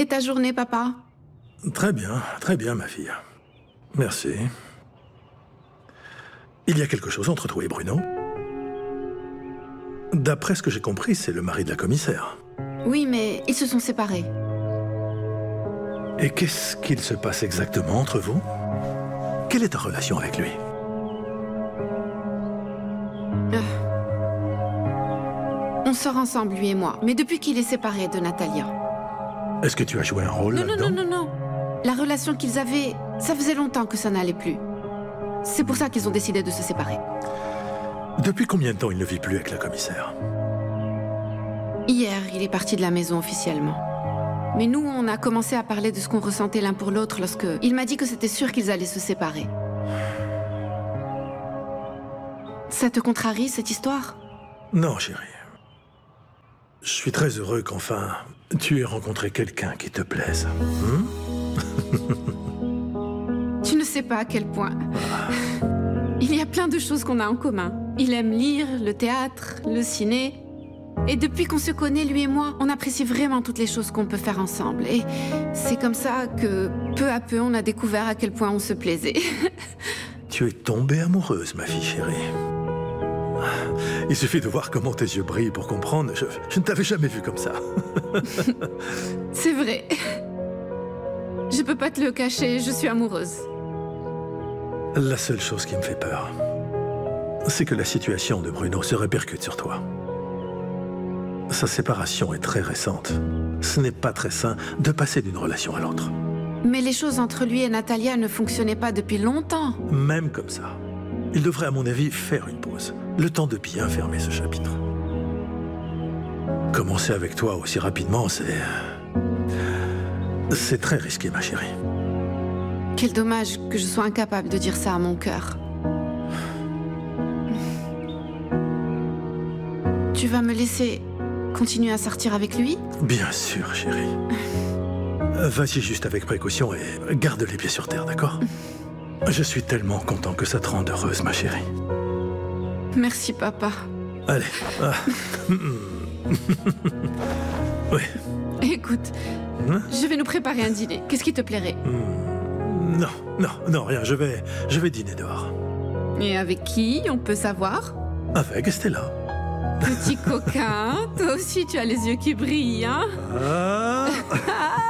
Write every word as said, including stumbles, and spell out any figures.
Et ta journée, papa? Très bien, très bien, ma fille. Merci. Il y a quelque chose entre toi et Bruno? D'après ce que j'ai compris, c'est le mari de la commissaire. Oui, mais ils se sont séparés. Et qu'est-ce qu'il se passe exactement entre vous? Quelle est ta relation avec lui? Euh... On sort ensemble, lui et moi, mais depuis qu'il est séparé de Natalia. Est-ce que tu as joué un rôle Non, non, là-dedans? non, non, non. La relation qu'ils avaient, ça faisait longtemps que ça n'allait plus. C'est pour ça qu'ils ont décidé de se séparer. Depuis combien de temps il ne vit plus avec la commissaire? Hier, il est parti de la maison officiellement. Mais nous, on a commencé à parler de ce qu'on ressentait l'un pour l'autre lorsque il m'a dit que c'était sûr qu'ils allaient se séparer. Ça te contrarie, cette histoire? Non, chérie. Je suis très heureux qu'enfin, tu aies rencontré quelqu'un qui te plaise. Hmm? Tu ne sais pas à quel point. Il y a plein de choses qu'on a en commun. Il aime lire, le théâtre, le ciné. Et depuis qu'on se connaît, lui et moi, on apprécie vraiment toutes les choses qu'on peut faire ensemble. Et c'est comme ça que, peu à peu, on a découvert à quel point on se plaisait. Tu es tombée amoureuse, ma fille chérie. Il suffit de voir comment tes yeux brillent pour comprendre. Je, je ne t'avais jamais vu comme ça. C'est vrai. Je peux pas te le cacher, je suis amoureuse. La seule chose qui me fait peur, c'est que la situation de Bruno se répercute sur toi. Sa séparation est très récente. Ce n'est pas très sain de passer d'une relation à l'autre. Mais les choses entre lui et Natalia ne fonctionnaient pas depuis longtemps. Même comme ça, il devrait à mon avis faire une pause. Le temps de bien fermer ce chapitre. Commencer avec toi aussi rapidement, c'est... C'est très risqué, ma chérie. Quel dommage que je sois incapable de dire ça à mon cœur. Tu vas me laisser continuer à sortir avec lui? Bien sûr, chérie. Vas-y juste avec précaution et garde les pieds sur terre, d'accord? Je suis tellement content que ça te rende heureuse, ma chérie. Merci, papa. Allez. Ah. Oui. Écoute, Hein? je vais nous préparer un dîner. Qu'est-ce qui te plairait? Non, non, non, rien. Je vais, je vais dîner dehors. Et avec qui, on peut savoir? Avec Stella. Petit coquin, toi aussi tu as les yeux qui brillent, hein? Ah.